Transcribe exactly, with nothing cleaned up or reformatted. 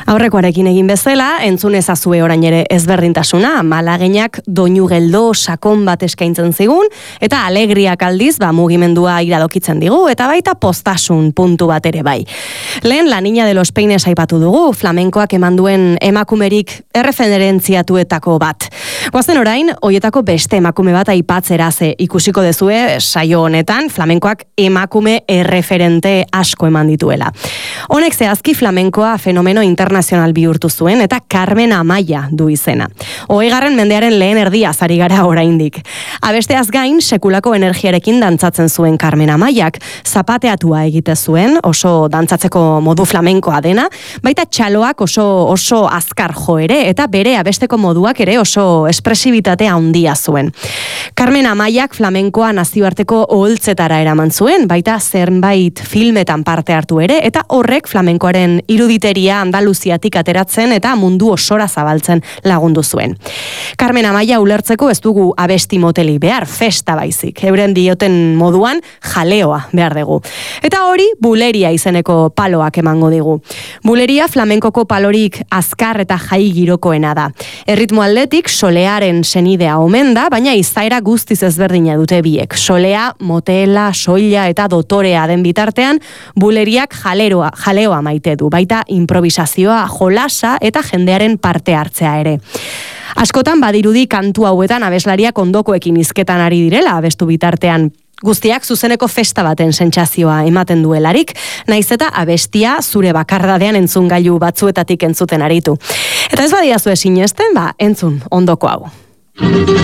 Aurrekoarekin egin bezala, entzun ezazue orain ere ezberdintasuna, malaginak doinu geldo sakon bat eskaintzen zigun, eta alegriak aldiz, ba, mugimendua iradokitzen digu, eta baita postasun puntu bat ere bai. Lehen, La Niña de los Peines aipatu dugu, flamenkoak eman duen emakumerik erreferentziatuetako bat. Goazen orain, hoietako beste emakume bat aipatzera ze ikusiko dezue saio honetan, flamenkoak emakume erreferente asko eman dituela. Honek zehazki flamenkoa fenomeno internazional bihurtu zuen eta Carmen Amaya du izena. Hogeigarren mendearen lehen erdia zari gara oraindik. Abesteaz gain, sekulako energiarekin dantzatzen zuen Carmen Amayak, zapateatua egite zuen, oso dantzatzeko modu flamenkoa dena, baita txaloak oso oso azkar jo ere, eta bere abesteko moduak ere oso espresibitate handia zuen. Carmen Amayak flamenkoa nazioarteko oholtzetara eraman zuen, baita zenbait filmetan parte hartu ere, eta horrek flamenkoaren iruditeria Andaluziatik ateratzen eta mundu osora zabaltzen lagundu zuen. Carmen Amaya ulertzeko ez dugu abesti moteli behar, festa baizik. Euren dioten moduan jaleoa behar dugu. Eta hori buleria izeneko paloak emango digu. Buleria flamenkoko palorik azkar eta jai girokoena da. Erritmo aldetik solearen senidea omen da, baina izaera guztiz ezberdina dute biek. Solea, motela, soila eta dotorea den bitartean, buleriak jaleroa, jaleoa maite du, baita improvisazioa, jolasa eta jendearen parte hartzea ere. Askotan badirudi kantu hauetan abeslariak ondokoekin hizketan ari direla abestu bitartean. Guztiak zuzeneko festa baten sentsazioa ematen duelarik, naiz eta abestia zure bakardadean entzungailu batzuetatik entzuten aritu. Eta ez badiazue sinesten, ba, entzun ondoko hau.